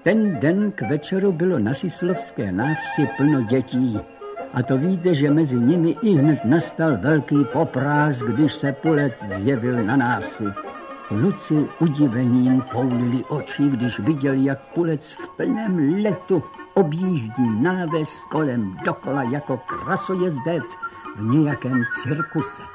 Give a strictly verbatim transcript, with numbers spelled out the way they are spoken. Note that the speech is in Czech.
Ten den k večeru bylo na Sislovské návsi plno dětí. A to víte, že mezi nimi i hned nastal velký poprásk, když se Pulec zjevil na návsi. Kluci udivením poulili oči, když viděli, jak Pulec v plném letu objíždí náves kolem dokola jako krasojezdec v nějakém cirkuse.